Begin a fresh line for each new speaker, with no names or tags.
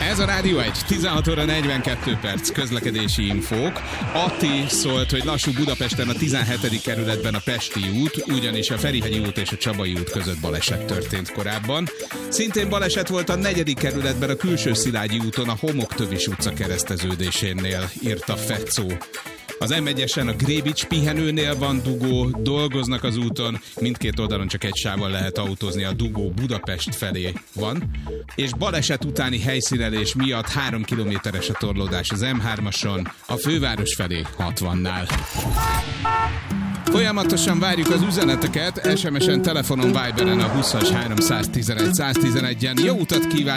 Ez a Rádió 1, 16 óra 42 perc, közlekedési infók. Atti szólt, hogy lassú Budapesten a 17. kerületben a Pesti út, ugyanis a Ferihegyi út és a Csabai út között baleset történt korábban. Szintén baleset volt a 4. kerületben a Külső Szilágyi úton a Homoktövis utca kereszteződésénél, írta Fecó. Az M1-esen a Grébics pihenőnél van dugó, dolgoznak az úton, mindkét oldalon csak egy sávval lehet autózni, a dugó Budapest felé van, és baleset utáni helyszínelés miatt 3 kilométeres a torlódás az M3-ason, a főváros felé 60-nál. Folyamatosan várjuk az üzeneteket, SMS-en, telefonon, Viberen a 20-as 311 111-en. Jó utat kívánunk!